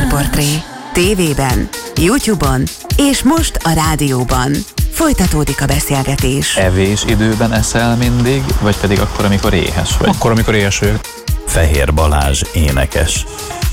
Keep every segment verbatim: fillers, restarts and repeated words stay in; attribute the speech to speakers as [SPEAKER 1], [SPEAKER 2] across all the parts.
[SPEAKER 1] Sztárportré. Tévében, YouTube-on és most a rádióban. Folytatódik a beszélgetés.
[SPEAKER 2] Evés időben eszel mindig, vagy pedig akkor, amikor éhes vagy?
[SPEAKER 3] Akkor, amikor éhes vagyok.
[SPEAKER 4] Fehér Balázs énekes.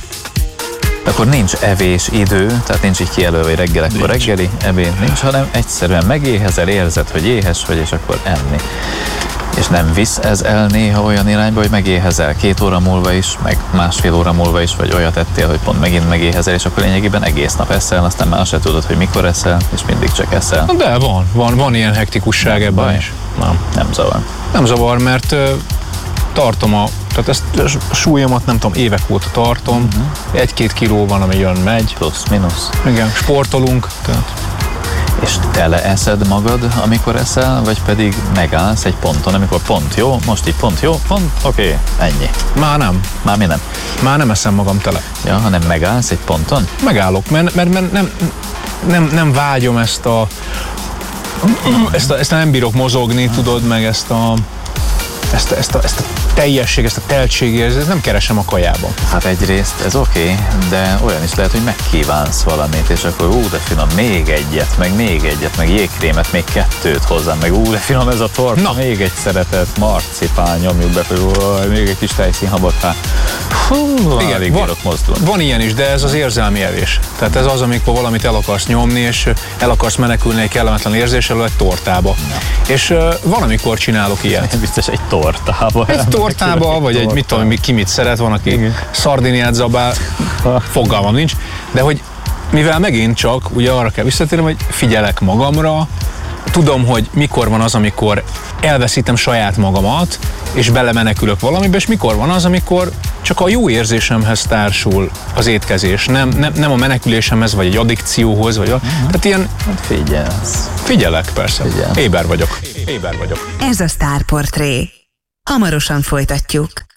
[SPEAKER 2] Akkor nincs evés idő, tehát nincs így kijelölve, hogy reggelekkor reggeli, ebéd nincs, hanem egyszerűen megéhezel, érzed, hogy éhes vagy, és akkor enni. És nem visz ez el néha olyan irányba, hogy megéhezel két óra múlva is, meg másfél óra múlva is, vagy olyat ettél, hogy pont megint megéhezel, és akkor lényegében egész nap eszel, aztán már se tudod, hogy mikor eszel, és mindig csak eszel.
[SPEAKER 3] De van, van, van ilyen hektikusság ebben
[SPEAKER 2] baj.
[SPEAKER 3] is. Nem.
[SPEAKER 2] Nem zavar.
[SPEAKER 3] Nem zavar, mert uh, tartom a, tehát ezt a súlyomat nem tudom, évek óta tartom, uh-huh. egy-két kiló van, ami jön, megy.
[SPEAKER 2] Plusz, mínusz.
[SPEAKER 3] Igen, sportolunk, tehát.
[SPEAKER 2] És tele eszed magad, amikor eszel, vagy pedig megállsz egy ponton, amikor pont jó, most így pont jó, pont, oké, okay, ennyi.
[SPEAKER 3] Már nem.
[SPEAKER 2] Már mi nem?
[SPEAKER 3] Már nem eszem magam tele.
[SPEAKER 2] Ja, hanem megállsz egy ponton?
[SPEAKER 3] Megállok, mert, mert, mert nem, nem, nem vágyom ezt a, ezt a, ezt a nem bírok mozogni, tudod, meg ezt a, ezt a, ezt a, ezt a teljesség, ezt a teltségérzést nem keresem a kajában.
[SPEAKER 2] Hát egyrészt ez oké, okay, de olyan is lehet, hogy megkívánsz valamit, és akkor ú, de finom, még egyet, meg még egyet, meg jégkrémet, még kettőt hozzám, meg ú, de finom ez a torta, na. Még egy szeretet, marcipán, nyomjuk be, hogy még egy kis tejszínhabot, hát hú,
[SPEAKER 3] igen,
[SPEAKER 2] alig
[SPEAKER 3] van,
[SPEAKER 2] bírok mozdulni.
[SPEAKER 3] Van ilyen is, de ez az érzelmi evés. Tehát ez az, amikor valamit el akarsz nyomni, és el akarsz menekülni egy kellemetlen érzés elől egy tortába. Na. És uh, van, amikor csinálok ilyet.
[SPEAKER 2] Biztos egy tortába.
[SPEAKER 3] Egy tortába, vagy egy mit tudom, ki mit szeret, van, aki igen. Szardiniát zabál, fogalmam nincs, de hogy mivel megint csak, ugye arra kell visszatérnem, hogy figyelek magamra, tudom, hogy mikor van az, amikor elveszítem saját magamat, és belemenekülök valamibe, és mikor van az, amikor csak a jó érzésemhez társul az étkezés, nem, nem, nem a menekülésemhez, vagy egy addikcióhoz, vagy a, uh-huh. tehát ilyen...
[SPEAKER 2] Hát figyelsz.
[SPEAKER 3] Figyelek, persze.
[SPEAKER 2] Figyelsz.
[SPEAKER 3] Éber vagyok. Éber vagyok.
[SPEAKER 1] Ez a Sztárportré. Hamarosan folytatjuk.